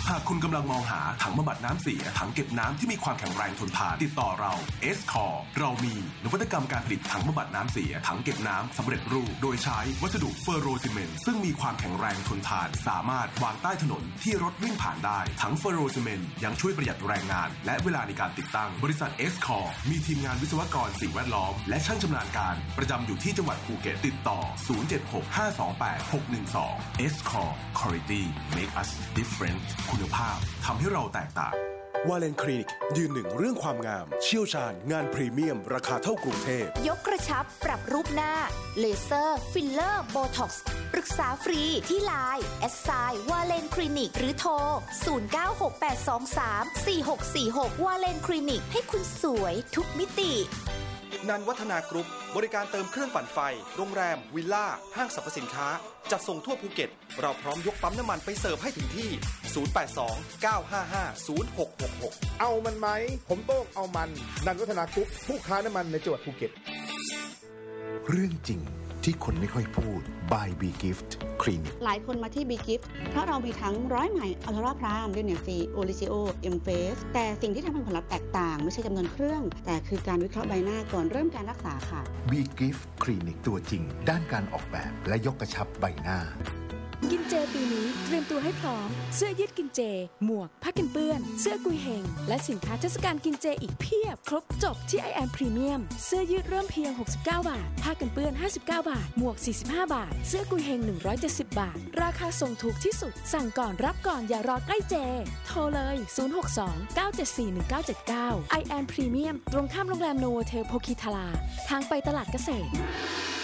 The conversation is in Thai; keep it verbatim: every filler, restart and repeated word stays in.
หากคุณกำลังมองหาถังบำบัดน้ำเสียถังเก็บน้ำที่มีความแข็งแรงทนทานติดต่อเรา เอส คอร์ เรามีนวัตกรรมการผลิตถังบำบัดน้ำเสียถังเก็บน้ำสำเร็จรูปโดยใช้วัสดุเฟอร์โรซีเมนต์ซึ่งมีความแข็งแรงทนทานสามารถวางใต้ถนนที่รถวิ่งผ่านได้ถังเฟอร์โรซีเมนต์ยังช่วยประหยัดแรงงานและเวลาในการติดตั้งบริษัท เอส คอร์ มีทีมงานวิศวกรสิ่งแวดล้อมและช่างชำนาญการประจำอยู่ที่จังหวัดภูเก็ตติดต่อศูนย์ เจ็ด หก ห้า สอง แปด หก หนึ่ง สอง เอส คอร์ Quality Make us different คุณภาพทำให้เราแตกต่างวาเลนคลินิกยืนหนึ่งเรื่องความงามเชี่ยวชาญงานพรีเมียมราคาเท่ากรุงเทพยกกระชับปรับรูปหน้าเลเซอร์ฟิลเลอร์โบท็อกซ์ปรึกษาฟรีที่ไลน์แอดไซน์วาเลนคลินิกหรือโทรศูนย์ เก้า หก แปด สอง สาม สี่ หก สี่ หกวาเลนคลินิกให้คุณสวยทุกมิตินันวัฒนากรุ๊ปบริการเติมเครื่องปั่นไฟโรงแรมวิลล่าห้างสรรพสินค้าจัดส่งทั่วภูเก็ตเราพร้อมยกปั๊มน้ำมันไปเสิร์ฟให้ถึงที่ศูนย์ แปด สอง เก้า ห้า ห้า ศูนย์ หก หก หกเอามันไหมผมโต้งเอามันนันวัฒนากรุ๊ปผู้ค้าน้ำมันในจังหวัดภูเก็ตเรื่องจริงที่คนไม่ค่อยพูด by B Gift คลินิกหลายคนมาที่ B Gift เพราะเรามีทั้งร้อยใหม่อัลตราพรามด้วยเนฟีโอลิซิโอเอ็มเฟสแต่สิ่งที่ทำให้ผลลัพธ์แตกต่างไม่ใช่จำนวนเครื่องแต่คือการวิเคราะห์ใบหน้าก่อนเริ่มการรักษาค่ะ B Gift คลินิกตัวจริงด้านการออกแบบและยกกระชับใบหน้ากินเจปีนี้เตรียมตัวให้พร้อมเสื้อยืดกินเจหมวกผ้ากันเปื้อนเสื้อกุยเฮงและสินค้าเทศกาลกินเจอีกเพียบครบจบที่ ไอ แอม Premium เสื้อยืดเริ่มเพียงหกสิบเก้าบาทผ้ากันเปื้อนห้าสิบเก้าบาทหมวกสี่สิบห้าบาทเสื้อกุยเฮงหนึ่งร้อยเจ็ดสิบบาทราคาส่งถูกที่สุดสั่งก่อนรับก่อนอย่ารอใกล้เจโทรเลยศูนย์ หก สอง เก้า เจ็ด สี่ หนึ่ง เก้า เจ็ด เก้า ไอ แอม Premium ตรงข้ามโรงแรมโนโวเทลโพคิทาราทางไปตลาดเกษตร